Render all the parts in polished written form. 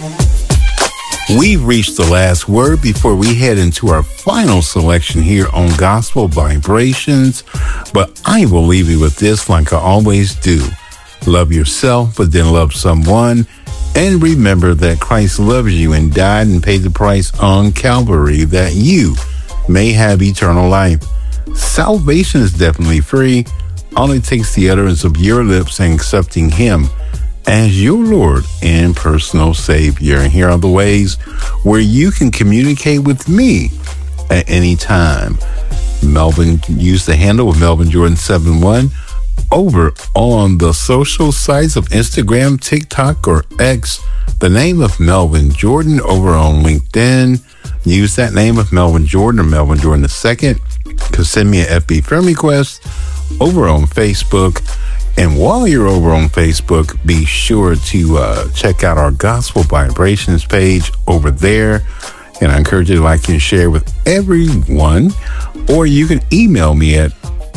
We've reached the last word before we head into our final selection here on Gospel Vibrations, but I will leave you with this like I always do. Love yourself, but then love someone, and remember that Christ loves you and died and paid the price on Calvary that you may have eternal life. Salvation is definitely free. All it takes the utterance of your lips and accepting Him as your Lord and personal Savior. And here are the ways where you can communicate with me at any time. Melvin, use the handle of Melvin Jordan 71 over on the social sites of Instagram, TikTok, or X. The name of Melvin Jordan over on LinkedIn. Use that name of Melvin Jordan or Melvin Jordan II. Could send me an FB friend request over on Facebook. And while you're over on Facebook, be sure to check out our Gospel Vibrations page over there. And I encourage you to like and share with everyone. Or you can email me at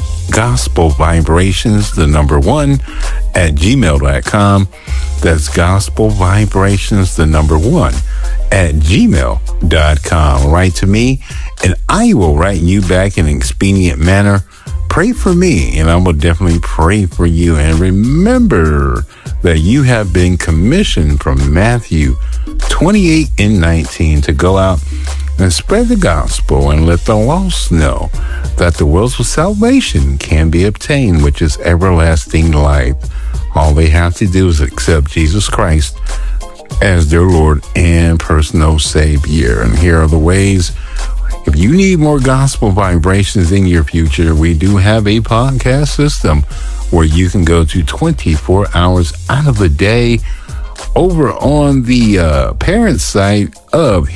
gospelvibrations1 at gmail.com. That's gospelvibrations1 at gmail.com. Write to me, and I will write you back in an expedient manner. Pray for me, and I will definitely pray for you. And remember that you have been commissioned from Matthew 28:19 to go out and spread the gospel and let the lost know that the world's salvation can be obtained, which is everlasting life. All they have to do is accept Jesus Christ as their Lord and personal Savior. And here are the ways. If you need more gospel vibrations in your future, we do have a podcast system where you can go to 24 hours out of the day over on the parent site of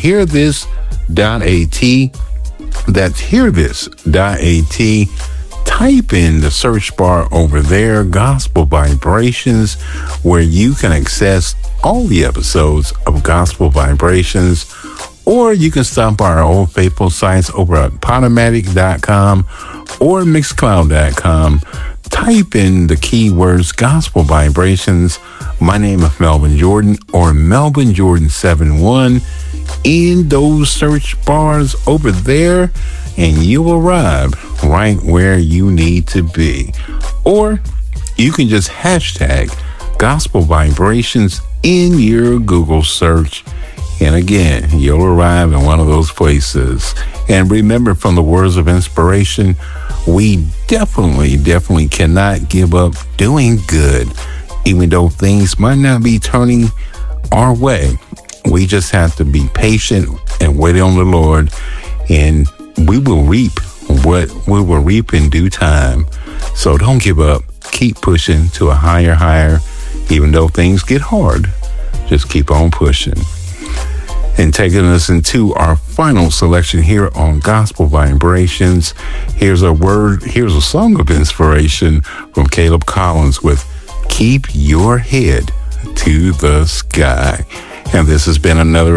hearthis.at. That's hearthis.at. Type in the search bar over there, Gospel Vibrations, where you can access all the episodes of Gospel Vibrations. Or you can stop by our Old Faithful sites over at Podomatic.com or Mixcloud.com. Type in the keywords Gospel Vibrations, my name is Melvin Jordan, or Melvin Jordan 71 in those search bars over there, and you'll arrive right where you need to be. Or you can just hashtag Gospel Vibrations in your Google search. And again, you'll arrive in one of those places. And remember, from the words of inspiration, we definitely cannot give up doing good, even though things might not be turning our way. We just have to be patient and wait on the Lord, and we will reap what we will reap in due time. So don't give up. Keep pushing to a higher, even though things get hard. Just keep on pushing. And taking us into our final selection here on Gospel Vibrations, here's a song of inspiration from Caleb Collins with Keep Your Head to the Sky. And this has been another